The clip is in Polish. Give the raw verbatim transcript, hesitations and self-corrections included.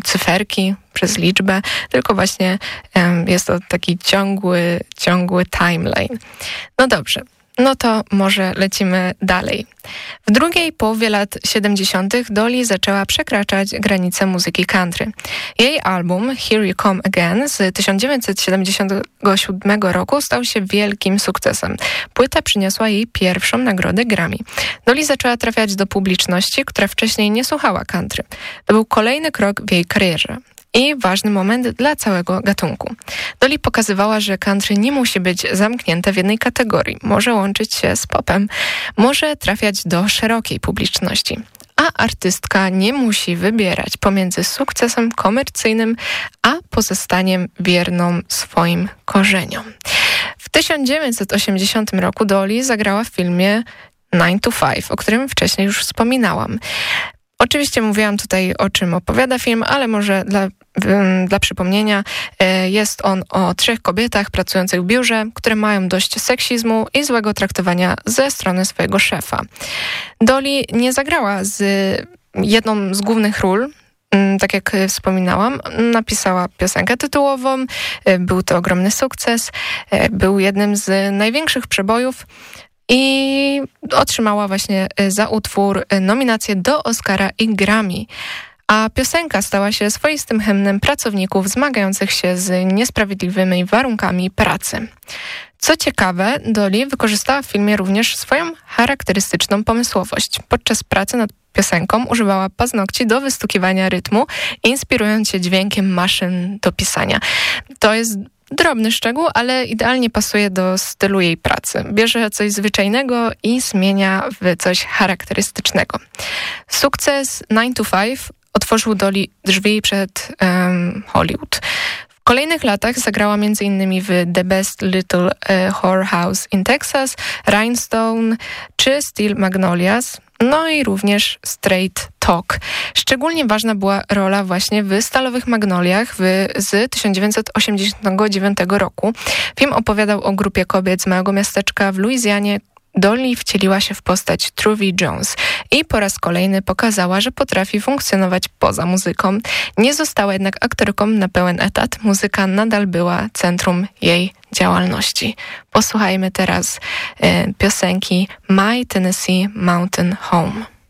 cyferki, przez liczbę, tylko właśnie um, jest to taki ciągły, ciągły timeline. No dobrze. No to może lecimy dalej. W drugiej połowie lat siedemdziesiątych Dolly zaczęła przekraczać granice muzyki country. Jej album Here You Come Again z tysiąc dziewięćset siedemdziesiątego siódmego roku stał się wielkim sukcesem. Płyta przyniosła jej pierwszą nagrodę Grammy. Dolly zaczęła trafiać do publiczności, która wcześniej nie słuchała country. To był kolejny krok w jej karierze. I ważny moment dla całego gatunku. Dolly pokazywała, że country nie musi być zamknięte w jednej kategorii. Może łączyć się z popem, może trafiać do szerokiej publiczności. A artystka nie musi wybierać pomiędzy sukcesem komercyjnym, a pozostaniem wierną swoim korzeniom. W tysiąc dziewięćset osiemdziesiątym roku Dolly zagrała w filmie nine to five, o którym wcześniej już wspominałam. Oczywiście mówiłam tutaj, o czym opowiada film, ale może dla, dla przypomnienia jest on o trzech kobietach pracujących w biurze, które mają dość seksizmu i złego traktowania ze strony swojego szefa. Dolly nie zagrała z jedną z głównych ról, tak jak wspominałam, napisała piosenkę tytułową, był to ogromny sukces, był jednym z największych przebojów, i otrzymała właśnie za utwór nominację do Oscara i Grammy. A piosenka stała się swoistym hymnem pracowników zmagających się z niesprawiedliwymi warunkami pracy. Co ciekawe, Dolly wykorzystała w filmie również swoją charakterystyczną pomysłowość. Podczas pracy nad piosenką używała paznokci do wystukiwania rytmu, inspirując się dźwiękiem maszyn do pisania. To jest drobny szczegół, ale idealnie pasuje do stylu jej pracy. Bierze coś zwyczajnego i zmienia w coś charakterystycznego. Sukces nine to five otworzył Dolly drzwi przed um, Hollywood. W kolejnych latach zagrała między innymi w The Best Little uh, Whorehouse in Texas, Rhinestone czy Steel Magnolias, no i również Straight Talk. Szczególnie ważna była rola właśnie w Stalowych Magnoliach w, z tysiąc dziewięćset osiemdziesiątego dziewiątego roku. Film opowiadał o grupie kobiet z małego miasteczka w Luizjanie. Dolly wcieliła się w postać Truvy Jones i po raz kolejny pokazała, że potrafi funkcjonować poza muzyką. Nie została jednak aktorką na pełen etat. Muzyka nadal była centrum jej działalności. Posłuchajmy teraz y, piosenki My Tennessee Mountain Home.